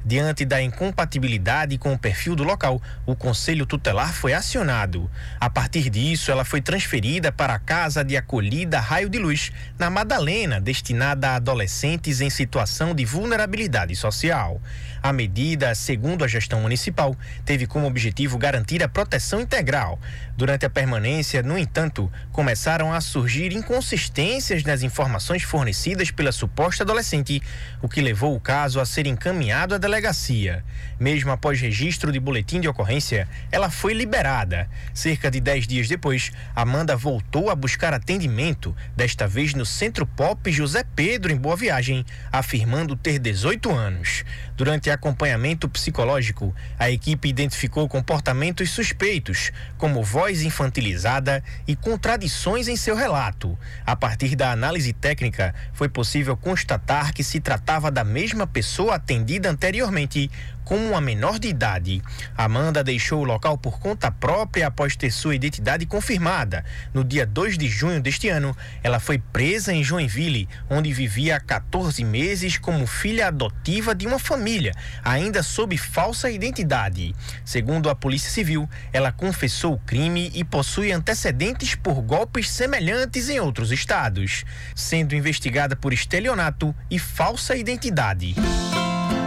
Diante da incompatibilidade com o perfil do local, o Conselho Tutelar foi acionado. A partir disso, ela foi transferida para a Casa de Acolhida Raio de Luz, na Madalena, destinada a adolescentes em situação de vulnerabilidade social. A medida, segundo a gestão municipal, teve como objetivo garantir a proteção integral. Durante a permanência, no entanto, começaram a surgir inconsistências nas informações fornecidas pela suposta adolescente, o que levou o caso a ser encaminhado à delegacia. Mesmo após registro de boletim de ocorrência, ela foi liberada. Cerca de 10 dias depois, Amanda voltou a buscar atendimento, desta vez no Centro Pop José Pedro, em Boa Viagem, afirmando ter 18 anos. Durante acompanhamento psicológico, a equipe identificou comportamentos suspeitos, como voz infantilizada e contradições em seu relato. A partir da análise técnica, foi possível constatar que se tratava da mesma pessoa atendida anteriormente, como uma menor de idade. Amanda deixou o local por conta própria após ter sua identidade confirmada. No dia 2 de junho deste ano, ela foi presa em Joinville, onde vivia há 14 meses como filha adotiva de uma família, ainda sob falsa identidade. Segundo a Polícia Civil, ela confessou o crime e possui antecedentes por golpes semelhantes em outros estados, sendo investigada por estelionato e falsa identidade.